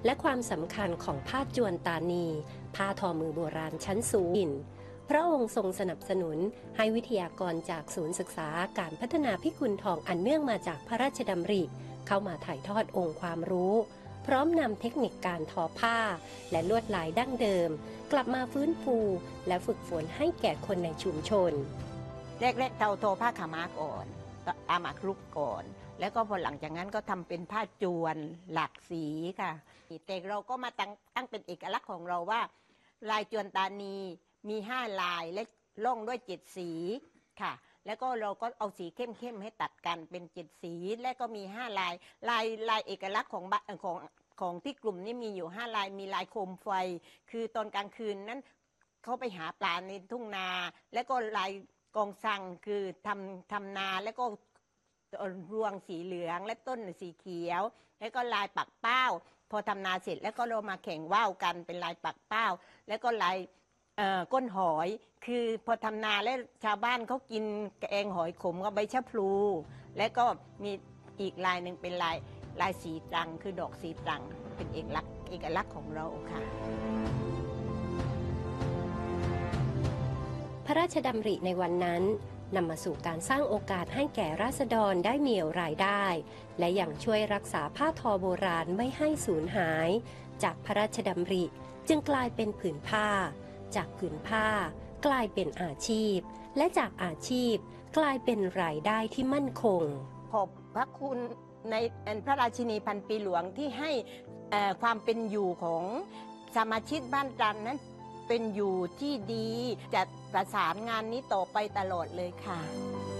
และความสำคัญของผ้าจวนตานีผ้าทอมือโบราณชั้นสูงพระองค์ทรงสนับสนุนให้วิทยากรจากศูนย์ศึกษาการพัฒนาพิกุลทองอันเนื่องมาจากพระราชดำริเข้ามาถ่ายทอดองค์ความรู้พร้อมนำเทคนิคการทอผ้าและลวดลายดั้งเดิมกลับมาฟื้นฟูและฝึกฝนให้แก่คนในชุมชนแรกๆเราทอผ้าขาวม้าก่อนอาหมากรุกก่อนแล้วก็พอหลังจากนั้นก็ทำเป็นผ้าจวนหลากสีค่ะแต่เราก็มาตั้งเป็นเอกลักษณ์ของเราว่าลายจวนตานีมี5ลายและล่องด้วย7สีค่ะแล้วก็เราก็เอาสีเข้มๆให้ตัดกันเป็น7สีและก็มี5ลายเอกลักษณ์ของที่กลุ่มนี้มีอยู่5ลายมีลายโคมไฟคือตอนกลางคืนนั้นเขาไปหาปลาในทุ่งนาแล้วก็ลายกองซังคือทำนาแล้วก็รวงสีเหลืองและต้นสีเขียวแล้วก็ลายปักเป้าพอทำนาเสร็จแล้วก็เรามาแข่งว่าวกันเป็นลายปักเป้าแล้วก็ลายก้นหอยคือพอทำนาแล้วชาวบ้านเขากินแกงหอยขมกับใบชะพลูแล้วก็มีอีกลายหนึ่งเป็นลายสีตรังคือดอกสีตรังเป็นเอกลักษณ์ของเราค่ะพระราชดำริในวันนั้นนำมาสู่การสร้างโอกาสให้แก่ราษฎรได้มีรายได้และยังช่วยรักษาผ้าทอโบราณไม่ให้สูญหายจากพระราชดำริจึงกลายเป็นผืนผ้าจากผืนผ้ากลายเป็นอาชีพและจากอาชีพกลายเป็นรายได้ที่มั่นคงขอบพระคุณในพระราชินีพันปีหลวงที่ให้ความเป็นอยู่ของสมาชิกบ้านจันนั้นเป็นอยู่ที่ดีจะประสานงานนี้ต่อไปตลอดเลยค่ะ